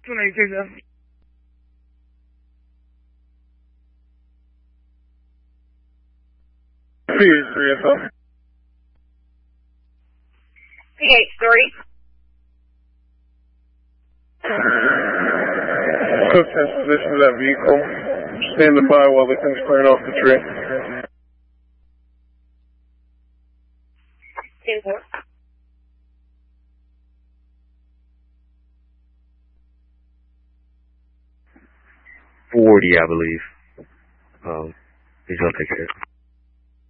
296. PH3SO. PH3. Cook has position of that vehicle. Stand by while they finish clearing off the tree. 10-4. 40, I believe. He's gonna take care of it.